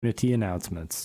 community announcements.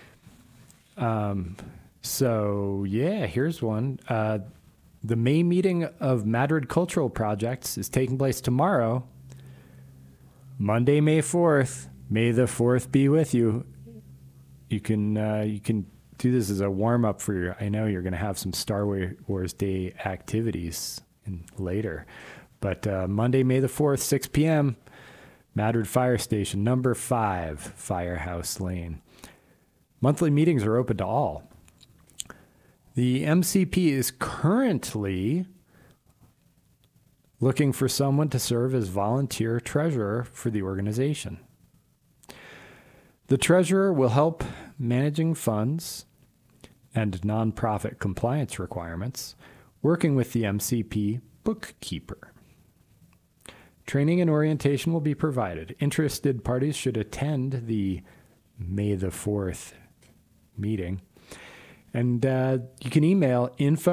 So yeah, here's one. The May meeting of Madrid Cultural Projects is taking place tomorrow, Monday, May 4th. May the 4th be with you. You can do this as a warm up for your. I know you're going to have some Star Wars Day activities later, but Monday, May the 4th, 6 p.m. Madrid Fire Station, number 5, Firehouse Lane. Monthly meetings are open to all. The MCP is currently looking for someone to serve as volunteer treasurer for the organization. The treasurer will help managing funds and nonprofit compliance requirements, working with the MCP bookkeeper. Training and orientation will be provided. Interested parties should attend the May the 4th meeting. And you can email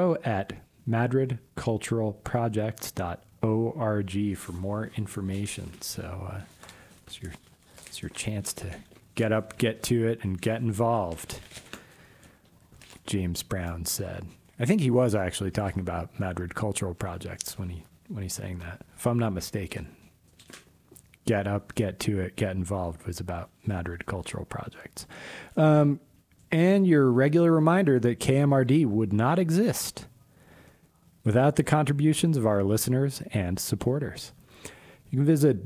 info@madridculturalprojects.org for more information. So it's your chance to get up, get to it, and get involved, James Brown said. I think he was actually talking about Madrid Cultural Projects when he's saying that, if I'm not mistaken. Get up, get to it, get involved was about Madrid Cultural Projects. And your regular reminder that KMRD would not exist without the contributions of our listeners and supporters. You can visit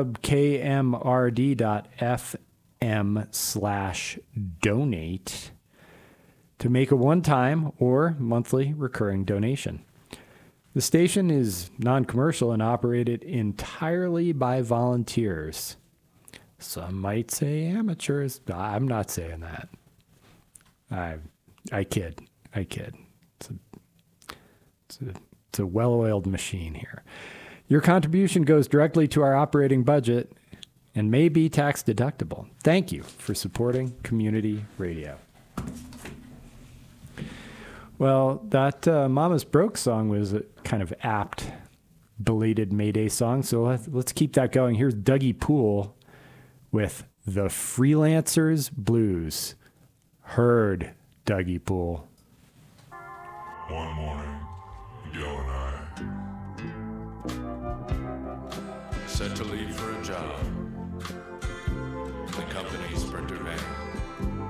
www.kmrd.fm/donate to make a one-time or monthly recurring donation. The station is non-commercial and operated entirely by volunteers. Some might say amateurs. I'm not saying that. I kid. It's a well-oiled machine here. Your contribution goes directly to our operating budget and may be tax deductible. Thank you for supporting community radio. Well, that Mama's Broke song was a kind of apt, belated May Day song, so let's keep that going. Here's Dougie Poole with The Freelancers Blues. Heard, Dougie Poole. One morning, Miguel and I set to leave for a job. The company's sprinter van.